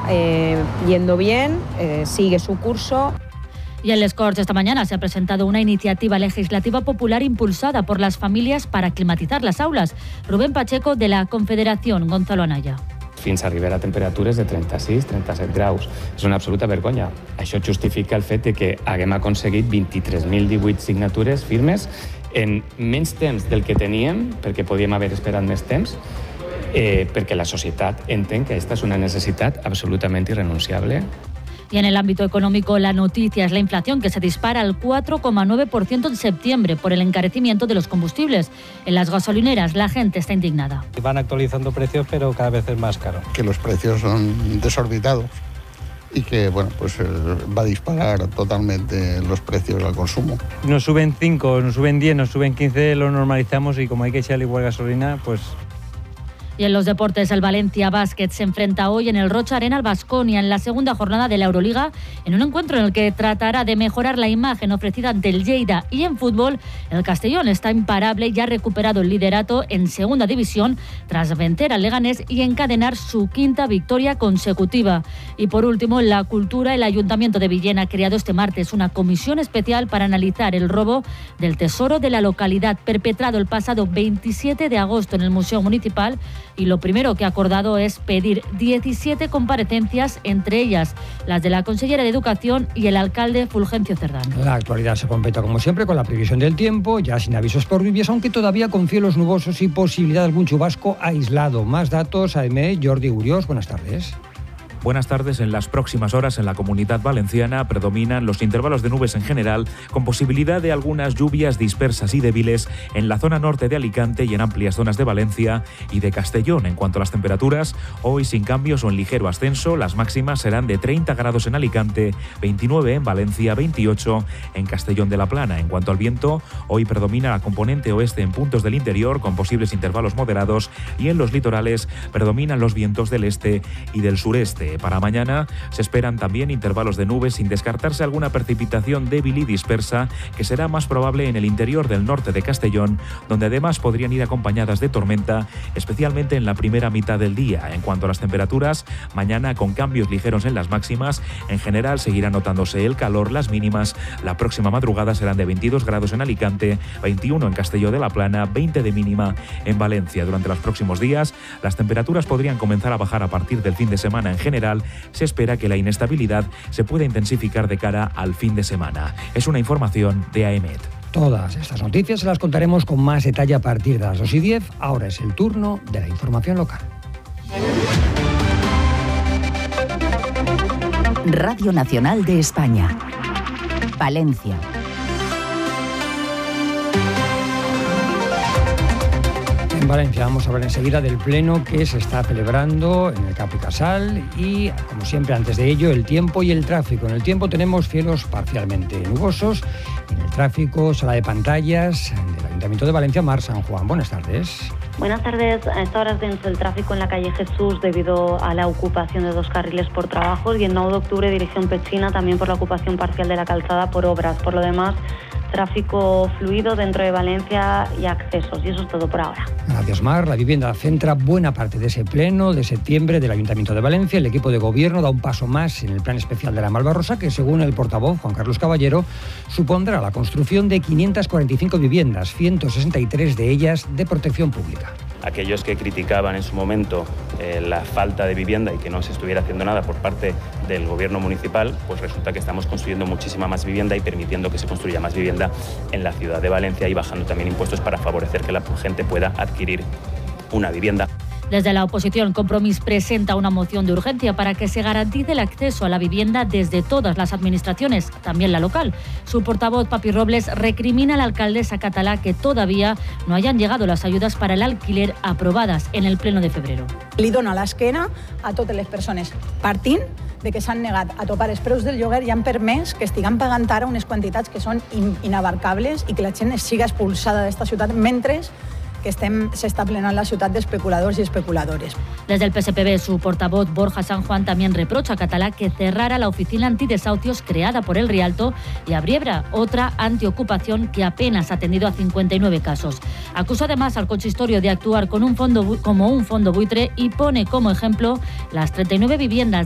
yendo bien, sigue su curso. Y en Les Corts esta mañana se ha presentado una iniciativa legislativa popular impulsada por las famílies para climatizar las aules. Rubén Pacheco, de la Confederación, Gonzalo Anaya. Fins a arribar a temperatures de 36, 37 graus. És una absoluta vergonya. Això justifica el fet de que haguem aconseguit 23.018 signatures firmes en menys temps del que teníem, perquè podíem haver esperat més temps, perquè la societat entén que aquesta és una necessitat absolutament irrenunciable. Y en el ámbito económico, la noticia es la inflación, que se dispara al 4,9% en septiembre por el encarecimiento de los combustibles. En las gasolineras la gente está indignada. Van actualizando precios, pero cada vez es más caro. Que los precios son desorbitados y que pues va a disparar totalmente los precios al consumo. Nos suben 5, nos suben 10, nos suben 15, lo normalizamos y como hay que echar igual gasolina, pues... Y en los deportes, el Valencia Basket se enfrenta hoy en el Rocha Arena al Baskonia en la segunda jornada de la Euroliga, en un encuentro en el que tratará de mejorar la imagen ofrecida ante el Lleida. Y en fútbol, el Castellón está imparable y ha recuperado el liderato en segunda división tras vencer al Leganés y encadenar su quinta victoria consecutiva. Y por último, en la cultura, el Ayuntamiento de Villena ha creado este martes una comisión especial para analizar el robo del tesoro de la localidad perpetrado el pasado 27 de agosto en el Museo Municipal. Y lo primero que ha acordado es pedir 17 comparecencias, entre ellas las de la consellera de Educación y el alcalde Fulgencio Cerdán. La actualidad se completa como siempre con la previsión del tiempo, ya sin avisos por lluvias, aunque todavía con cielos nubosos y posibilidad de algún chubasco aislado. Más datos, AEME, Jordi Uriós, buenas tardes. Buenas tardes. En las próximas horas en la Comunidad Valenciana predominan los intervalos de nubes en general, con posibilidad de algunas lluvias dispersas y débiles en la zona norte de Alicante y en amplias zonas de Valencia y de Castellón. En cuanto a las temperaturas, hoy sin cambios o en ligero ascenso, las máximas serán de 30 grados en Alicante, 29 en Valencia, 28 en Castellón de la Plana. En cuanto al viento, hoy predomina la componente oeste en puntos del interior, con posibles intervalos moderados, y en los litorales predominan los vientos del este y del sureste. Para mañana se esperan también intervalos de nubes, sin descartarse alguna precipitación débil y dispersa, que será más probable en el interior del norte de Castellón, donde además podrían ir acompañadas de tormenta, especialmente en la primera mitad del día. En cuanto a las temperaturas, mañana con cambios ligeros en las máximas, en general seguirá notándose el calor. Las mínimas la próxima madrugada serán de 22 grados en Alicante, 21 en Castelló de la Plana, 20 de mínima en Valencia. Durante los próximos días, las temperaturas podrían comenzar a bajar a partir del fin de semana. En general, se espera que la inestabilidad se pueda intensificar de cara al fin de semana. Es una información de AEMET. Todas estas noticias se las contaremos con más detalle a partir de las 2:10. Ahora es el turno de la información local. Radio Nacional de España. Valencia. En Valencia vamos a hablar enseguida del pleno que se está celebrando en el Campo y Casal y, como siempre, antes de ello, el tiempo y el tráfico. En el tiempo tenemos cielos parcialmente nubosos. En el tráfico, sala de pantallas del Ayuntamiento de Valencia, Mar San Juan. Buenas tardes. Buenas tardes. A esta hora es denso el tráfico en la calle Jesús debido a la ocupación de 2 carriles por trabajos, y en 9 de octubre dirección Pechina también por la ocupación parcial de la calzada por obras. Por lo demás, tráfico fluido dentro de Valencia y accesos. Y eso es todo por ahora. Gracias, Mar. La vivienda centra buena parte de ese pleno de septiembre del Ayuntamiento de Valencia. El equipo de gobierno da un paso más en el plan especial de la Malvarrosa, que, según el portavoz Juan Carlos Caballero, supondrá la construcción de 545 viviendas, 163 de ellas de protección pública. Aquellos que criticaban en su momento la falta de vivienda y que no se estuviera haciendo nada por parte del gobierno municipal, pues resulta que estamos construyendo muchísima más vivienda y permitiendo que se construya más vivienda en la ciudad de Valencia, y bajando también impuestos para favorecer que la gente pueda adquirir una vivienda. Desde la oposición, Compromís presenta una moción de urgencia para que se garantice el acceso a la vivienda desde todas las administraciones, también la local. Su portavoz, Papi Robles, recrimina a la alcaldesa català que todavía no hayan llegado las ayudas para el alquiler aprobadas en el pleno de febrero. Li dona l'esquena a totes les persones, partint de que s'han negat a topar els preus del lloguer i han permès que estiguem pagant ara unes quantitats que són inabarcables i que la gent siga expulsada d'esta ciutat mentre que se está plenando la ciudad de especuladores y especuladores. Desde el PSPB, su portavoz Borja San Juan también reprocha a Català que cerrara la oficina antidesahucios creada por el Rialto y abriera otra antiocupación que apenas ha atendido a 59 casos. Acusa además al consistorio de actuar como un fondo buitre y pone como ejemplo las 39 viviendas